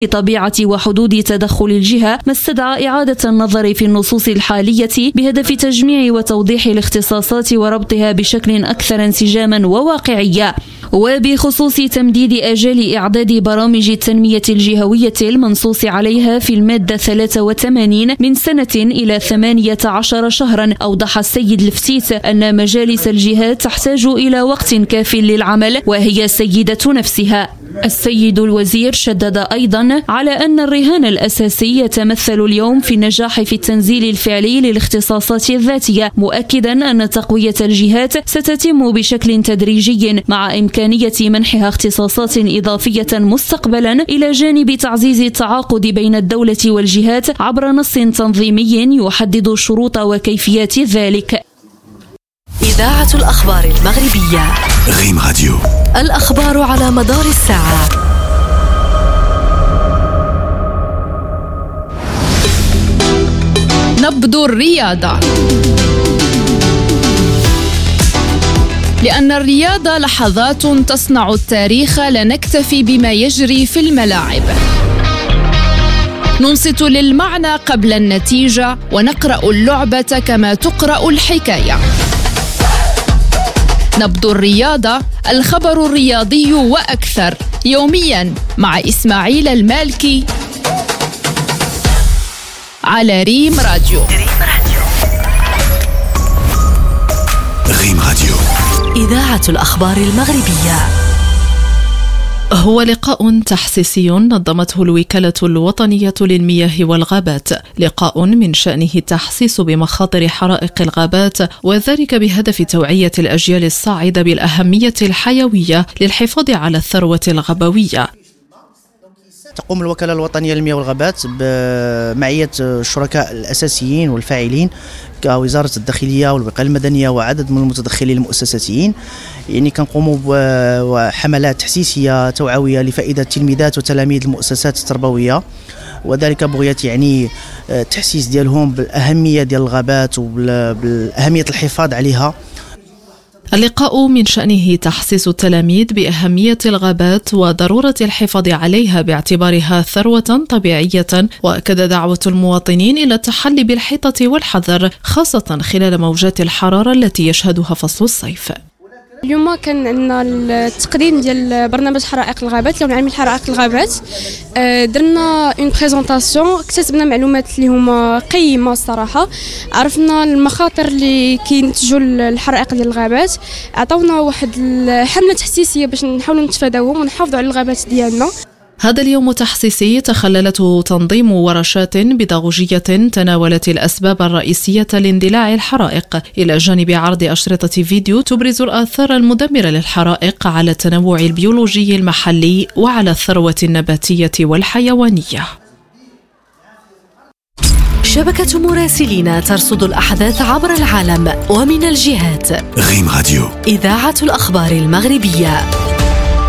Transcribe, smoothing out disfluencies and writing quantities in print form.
طبيعة وحدود تدخل الجهة، ما استدعى إعادة النظر في النصوص الحالية بهدف تجميع وتوضيح الاختصاصات وربطها بشكل أكثر انسجاما وواقعية. وبخصوص تمديد آجال إعداد برامج التنمية الجهوية المنصوص عليها في المادة 83 من سنة إلى 18 شهرا، أوضح السيد الفتيت أن مجالس الجهات تحتاج إلى وقت كاف للعمل وهي السيدة نفسها. السيد الوزير شدد أيضا على أن الرهان الأساسي يتمثل اليوم في النجاح في التنزيل الفعلي للاختصاصات الذاتية، مؤكدا أن تقوية الجهات ستتم بشكل تدريجي مع إمكانية منحها اختصاصات إضافية مستقبلا، إلى جانب تعزيز التعاقد بين الدولة والجهات عبر نص تنظيمي يحدد شروط وكيفيات ذلك. إذاعة الأخبار المغربية غيم راديو، الأخبار على مدار الساعة. نبض الرياضة، لأن الرياضة لحظات تصنع التاريخ، لا نكتفي بما يجري في الملاعب. ننصت للمعنى قبل النتيجة، ونقرأ اللعبة كما تقرأ الحكاية. نبض الرياضة، الخبر الرياضي وأكثر، يوميا مع إسماعيل المالكي على ريم راديو. ريم راديو، إذاعة الأخبار المغربية. هو لقاء تحسيسي نظمته الوكالة الوطنية للمياه والغابات، لقاء من شأنه التحسيس بمخاطر حرائق الغابات، وذلك بهدف توعية الأجيال الصاعدة بالأهمية الحيوية للحفاظ على الثروة الغابوية. تقوم الوكالة الوطنية للمياه والغابات بمعية الشركاء الأساسيين والفاعلين كوزارة الداخلية والوقاية المدنية وعدد من المتدخلين المؤسساتيين، يعني كنقوموا بحملات تحسيسية توعوية لفائدة تلميذات وتلاميذ المؤسسات التربوية، وذلك بغية يعني تحسيس ديالهم بالأهمية ديال الغابات وبالأهمية الحفاظ عليها. اللقاء من شأنه تحسيس التلاميذ بأهمية الغابات وضرورة الحفاظ عليها باعتبارها ثروة طبيعية، وأكد دعوة المواطنين إلى التحلي بالحيطة والحذر، خاصة خلال موجات الحرارة التي يشهدها فصل الصيف. اليوم كان عندنا التقديم ديال برنامج حرائق الغابات، لو نعمل حرائق الغابات. درنا اون بريزونطاسيون، اكتسبنا معلومات اللي هما قيمه الصراحه، عرفنا المخاطر اللي كينتجوا الحرائق ديال الغابات، عطاونا واحد الحمله تحسيسيه باش نحاولوا نتفاداوهم ونحافظوا على الغابات ديالنا. هذا اليوم التحسيسي تخللته تنظيم ورشات بيداغوجية تناولت الأسباب الرئيسية لاندلاع الحرائق، إلى جانب عرض أشرطة فيديو تبرز الآثار المدمرة للحرائق على التنوع البيولوجي المحلي وعلى الثروة النباتية والحيوانية. شبكة مراسلين ترصد الأحداث عبر العالم ومن الجهات. غيم راديو، إذاعة الأخبار المغربية.